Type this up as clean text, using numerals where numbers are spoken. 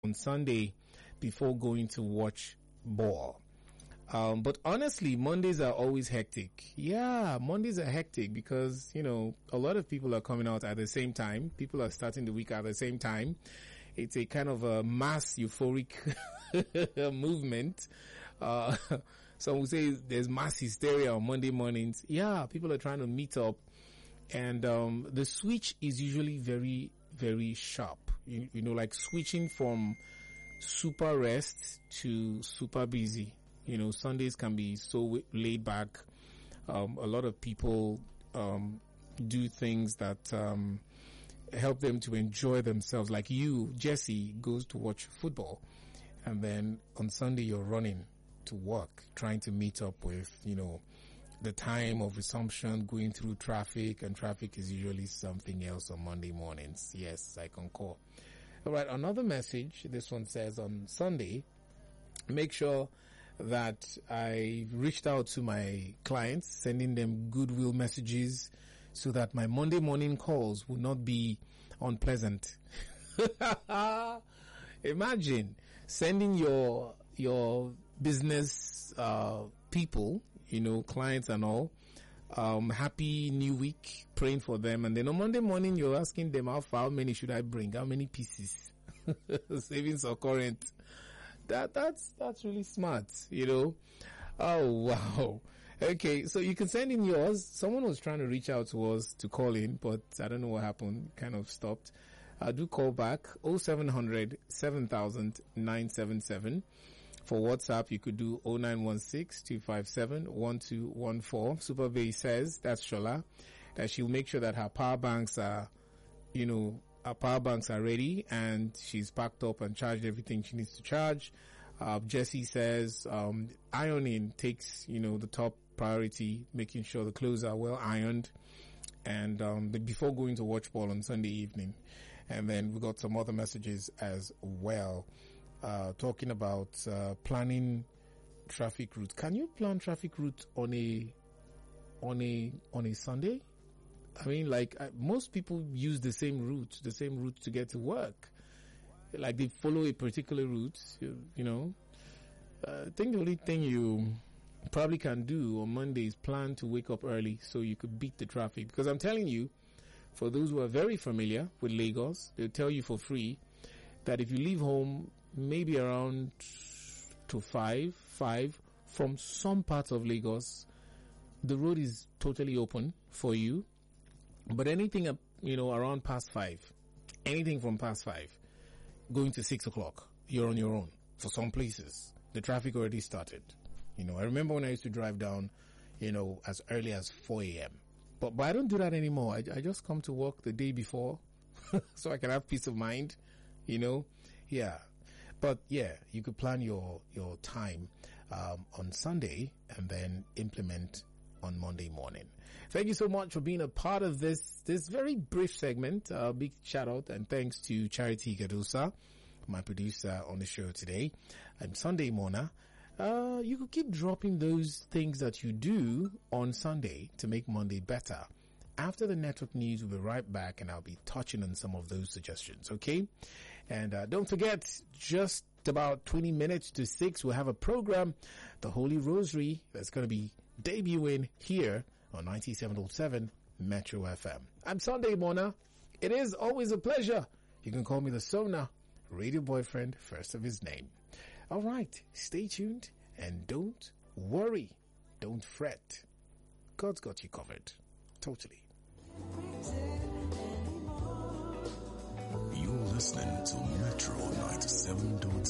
on Sunday before going to watch ball. But honestly, Mondays are always hectic. Yeah, Mondays are hectic because, you know, a lot of people are coming out at the same time. People are starting the week at the same time. It's a kind of a mass euphoric movement. Some will say there's mass hysteria on Monday mornings. Yeah, people are trying to meet up. And the switch is usually very, very sharp. You know, like switching from super rest to super busy. You know, Sundays can be so laid back. A lot of people do things that help them to enjoy themselves. Like you, Jesse, goes to watch football. And then on Sunday, you're running to work, trying to meet up with, you know, the time of resumption, going through traffic. And traffic is usually something else on Monday mornings. Yes, I concur. All right, another message. This one says on Sunday, make sure that I reached out to my clients, sending them goodwill messages so that my Monday morning calls would not be unpleasant. Imagine sending your business people, you know, clients and all, happy new week, praying for them, and then on Monday morning you're asking them how many should I bring, how many pieces, savings or current. That's really smart, you know. Oh wow. Okay, so you can send in yours. Someone was trying to reach out to us to call in, but I don't know what happened. Kind of stopped. Do call back 0700 7000 977. For WhatsApp, you could do 0916 257 1214. Super Bay says, that's Shola, that she'll make sure that her power banks are, you know, our power banks are ready and she's packed up and charged everything she needs to charge. Jesse says, ironing takes, you know, the top priority, making sure the clothes are well ironed and, before going to watch ball on Sunday evening. And then we got some other messages as well, talking about, planning traffic routes. Can you plan traffic route on a Sunday? I mean, like, most people use the same route to get to work. Like, they follow a particular route, you know. I think the only thing you probably can do on Monday is plan to wake up early so you could beat the traffic. Because I'm telling you, for those who are very familiar with Lagos, they'll tell you for free that if you leave home maybe around to 5 from some parts of Lagos, the road is totally open for you. But anything, you know, around past 5, anything from past 5, going to 6 o'clock, you're on your own. For some places, the traffic already started. You know, I remember when I used to drive down, you know, as early as 4 a.m. But I don't do that anymore. I just come to work the day before so I can have peace of mind, you know. Yeah. But yeah, you could plan your time, on Sunday and then implement on Monday morning. Thank you so much for being a part of this very brief segment. Big shout out and thanks to Charity Gadusa, my producer on the show today. I'm Sunday Mona. You could keep dropping those things that you do on Sunday to make Monday better. After the network news, we'll be right back and I'll be touching on some of those suggestions, okay? And don't forget, just about 20 minutes to 6, we'll have a program, The Holy Rosary, that's going to be debuting here on 97.7 Metro FM. I'm Sunday Mona. It is always a pleasure. You can call me the Sona, radio boyfriend, first of his name. All right, stay tuned and don't worry. Don't fret. God's got you covered. Totally. You're listening to Metro 97.7.